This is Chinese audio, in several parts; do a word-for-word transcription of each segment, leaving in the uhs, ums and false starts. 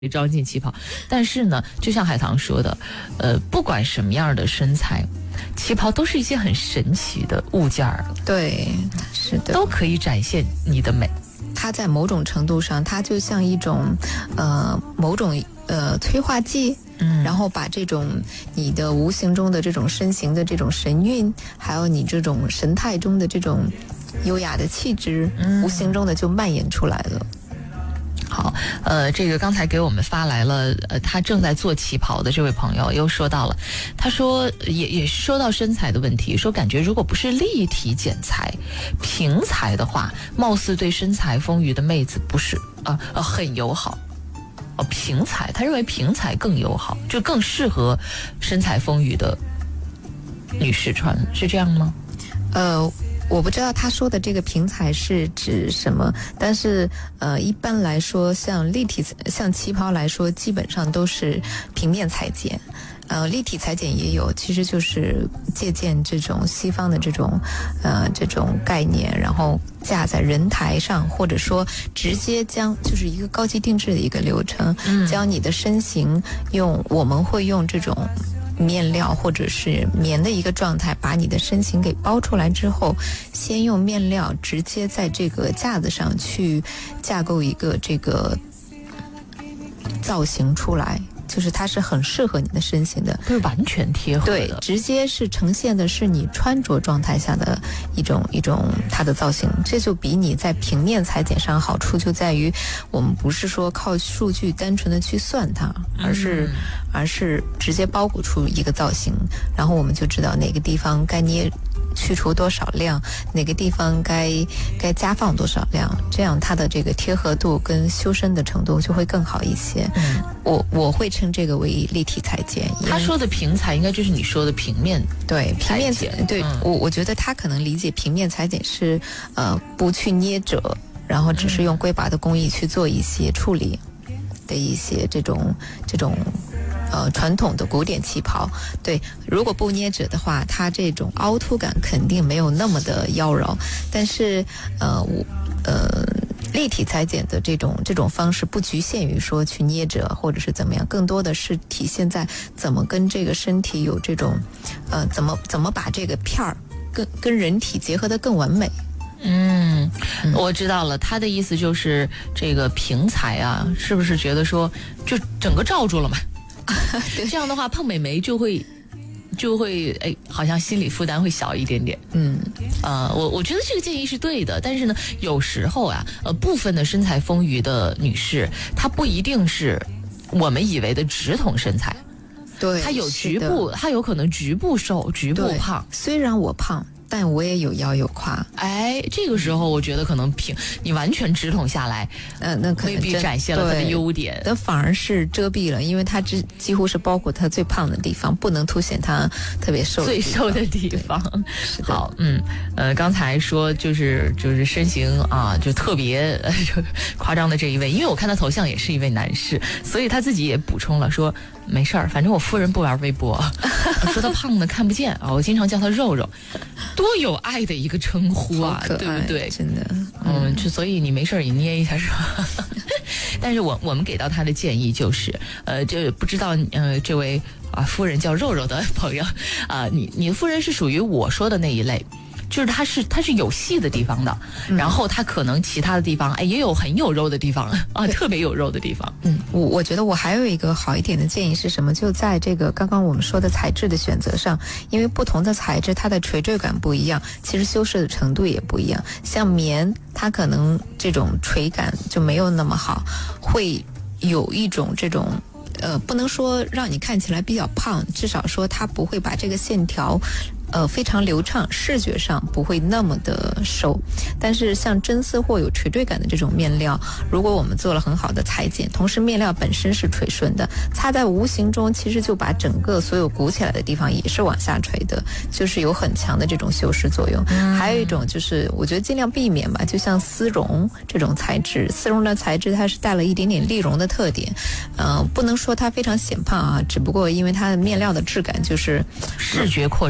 装进旗袍。但是呢，就像海棠说的，呃，不管什么样的身材，旗袍都是一件很神奇的物件儿。 对，是的， 都可以展现你的美。 它在某种程度上，它就像一种，呃，某种呃催化剂。嗯，然后把这种你的无形中的这种身形的这种神韵，还有你这种神态中的这种优雅的气质，嗯、无形中的就蔓延出来了。 好，呃，这个刚才给我们发来了，呃，他正在做旗袍的这位朋友又说到了，他说也也是说到身材的问题，说感觉如果不是立体剪裁，平裁的话，貌似对身材丰腴的妹子不是啊呃, 呃很友好。哦，平裁，他认为平裁更友好，就更适合身材丰腴的女士穿，是这样吗？ 呃。我不知道他说的这个平裁是指什么，但是呃，一般来说，像立体像旗袍来说，基本上都是平面裁剪。呃，立体裁剪也有，其实就是借鉴这种西方的这种呃这种概念，然后架在人台上，或者说直接将就是一个高级定制的一个流程，嗯、将你的身形用我们会用这种面料或者是棉的一个状态，把你的身形给包出来之后，先用面料直接在这个架子上去架构一个这个造型出来，就是它是很适合你的身形的， 是完全贴合的。 对，直接是呈现的是你穿着状态下的一种一种它的造型，这就比你在平面裁剪上好处就在于，我们不是说靠数据单纯的去算它，而是、嗯、而是直接包裹出一个造型，然后我们就知道哪个地方该捏去除多少量，哪个地方该该加放多少量，这样它的这个贴合度跟修身的程度就会更好一些。嗯，我我会称这个为立体裁剪。 他说的平裁应该就是你说的平面， 对，平面剪，对、嗯、我我觉得他可能理解平面裁剪是呃不去捏褶，然后只是用龟拔的工艺去做一些处理的一些这种这种。呃，传统的古典旗袍，对，如果不捏褶的话，它这种凹凸感肯定没有那么的妖娆。但是，呃，我呃，立体裁剪的这种这种方式不局限于说去捏褶或者是怎么样，更多的是体现在怎么跟这个身体有这种，呃，怎么怎么把这个片儿跟跟人体结合得更完美。 嗯，我知道了，他的意思就是这个平裁啊，是不是觉得说就整个罩住了嘛？这样的话，胖美眉就会就会哎，好像心理负担会小一点点。嗯，呃，我我觉得这个建议是对的，但是呢，有时候啊，呃，部分的身材丰腴的女士，她不一定是我们以为的直筒身材， 对， 她有局部，她有可能局部瘦、局部胖。 虽然我胖，但我也有腰有胯。 哎，这个时候我觉得可能平你完全直筒下来， 呃，那可能未必展现了它的优点， 那反而是遮蔽了，因为它几几乎是包括它最胖的地方，不能凸显它特别瘦的最瘦的地方。好，嗯，呃，刚才说就是就是身形啊，就特别、呃、夸张的这一位，因为我看他头像也是一位男士，所以他自己也补充了说。没事儿，反正我夫人不玩微博，说他胖的看不见啊，我经常叫他肉肉，多有爱的一个称呼啊，对不对？ 真的， 嗯，就所以你没事儿也捏一下是吧？但是我我们给到他的建议就是，呃，这不知道呃这位啊夫人叫肉肉的朋友啊，你你的夫人是属于我说的那一类。就是它是它是有细的地方的，嗯、然后它可能其他的地方哎也有很有肉的地方啊，特别有肉的地方。 嗯，我我觉得我还有一个好一点的建议是什么？就在这个刚刚我们说的材质的选择上，因为不同的材质它的垂坠感不一样，其实修饰的程度也不一样。像棉，它可能这种垂感就没有那么好，会有一种这种。呃，不能说让你看起来比较胖，至少说它不会把这个线条呃非常流畅，视觉上不会那么的瘦。但是像真丝或有垂坠感的这种面料，如果我们做了很好的裁剪，同时面料本身是垂顺的，擦在无形中其实就把整个所有鼓起来的地方也是往下垂的，就是有很强的这种修饰作用。嗯、还有一种就是我觉得尽量避免吧，就像丝绒这种材质，丝绒的材质它是带了一点点丽绒的特点，呃，不能说它非常显胖啊，只不过因为它的面料的质感就是视觉扩张， 对视觉。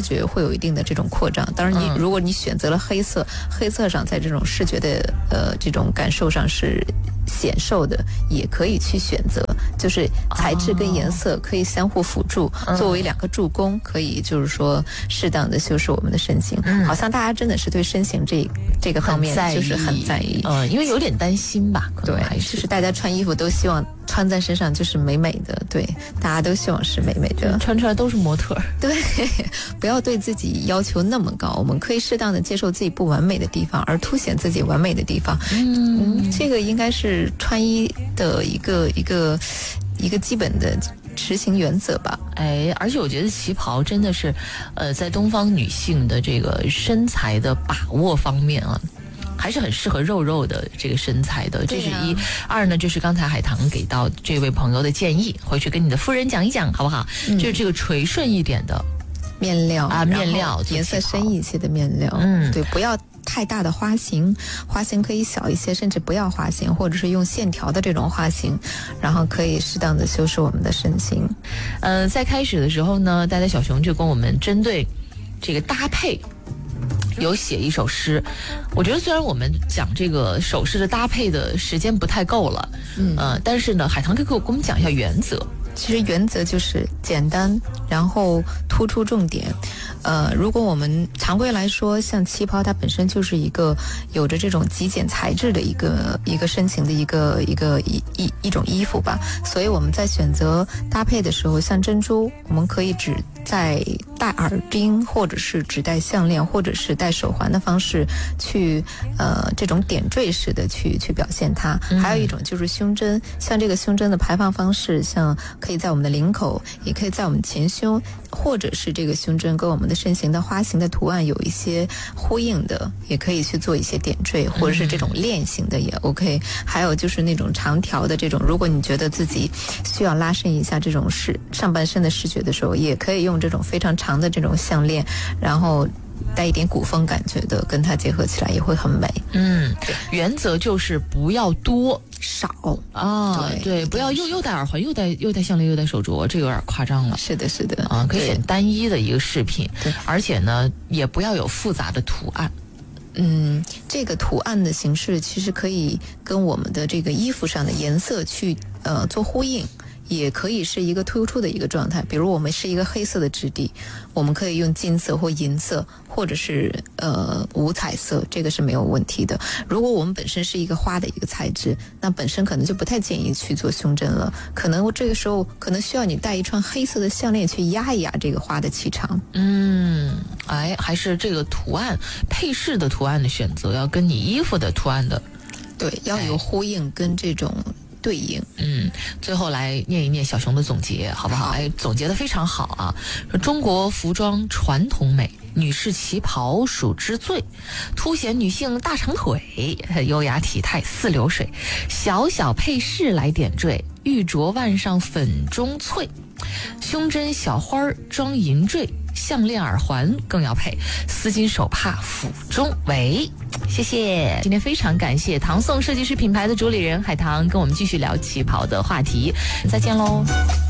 觉会有一定的这种扩张。当然你，你、嗯、如果你选择了黑色，黑色上在这种视觉的呃这种感受上是显瘦的，也可以去选择，就是材质跟颜色可以相互辅助，哦、作为两个助攻，可以就是说适当的修饰我们的身形。嗯、好像大家真的是对身形这这个方面就是很在意， 呃，因为有点担心吧，可能还是对，就是大家穿衣服都希望穿在身上就是美美的，对，大家都希望是美美的， 穿出来都是模特。 对，不要对自己要求那么高，我们可以适当的接受自己不完美的地方，而凸显自己完美的地方。嗯，嗯这个应该是穿衣的一个一个一个基本的执行原则吧。 哎，而且我觉得旗袍真的是，呃，在东方女性的这个身材的把握方面啊，还是很适合肉肉的这个身材的。这是一、啊、二呢，就是刚才海棠给到这位朋友的建议，回去跟你的夫人讲一讲，好不好？嗯、就是这个垂顺一点的面料啊，面料颜色深一些的面料，嗯，对，不要太大的花型，花型可以小一些，甚至不要花型，或者是用线条的这种花型，然后可以适当的修饰我们的身形。 呃，在开始的时候呢，呆呆小熊就跟我们针对这个搭配有写一首诗。我觉得虽然我们讲这个首饰的搭配的时间不太够了，嗯，呃，但是呢，海棠可以给我跟我们讲一下原则。 其实原则就是简单，然后突出重点。呃，如果我们常规来说，像旗袍它本身就是一个有着这种极简材质的一个一个身形的一个一个一一一种衣服吧，所以我们在选择搭配的时候，像珍珠，我们可以只在戴耳钉，或者是只戴项链，或者是戴手环的方式去呃这种点缀式的去去表现它。嗯、还有一种就是胸针，像这个胸针的排放方式，像可以在我们的领口，也可以在我们前胸，或者是这个胸针跟我们的身形的花型的图案有一些呼应的，也可以去做一些点缀，或者是这种链型的也 OK。还有就是那种长条的这种，如果你觉得自己需要拉伸一下这种视上半身的视觉的时候，也可以用这种非常长的这种项链，然后带一点古风感觉的，跟它结合起来也会很美。 嗯，原则就是不要多少啊，对，对不要又又戴耳环，又戴又戴项链，又戴手镯，这个有点夸张了。 是的，是的， 啊，可以选单一的一个饰品，对，而且呢，也不要有复杂的图案。 嗯，这个图案的形式其实可以跟我们的这个衣服上的颜色去呃做呼应。也可以是一个突出的一个状态，比如我们是一个黑色的质地，我们可以用金色或银色，或者是呃五彩色，这个是没有问题的。如果我们本身是一个花的一个材质，那本身可能就不太建议去做胸针了，可能这个时候可能需要你戴一串黑色的项链去压一压这个花的气场。 嗯，哎，还是这个图案配饰的图案的选择要跟你衣服的图案的， 对，要有呼应跟这种对应。 嗯，最后来念一念小熊的总结，好不好？哎，总结的非常好啊！说中国服装传统美，女士旗袍属之最，凸显女性大长腿，优雅体态似流水，小小配饰来点缀，玉镯腕上粉中翠，胸针小花装银坠，项链耳环更要配，丝巾手帕府中围。谢谢，今天非常感谢唐宋设计师品牌的主理人海棠跟我们继续聊旗袍的话题，再见喽。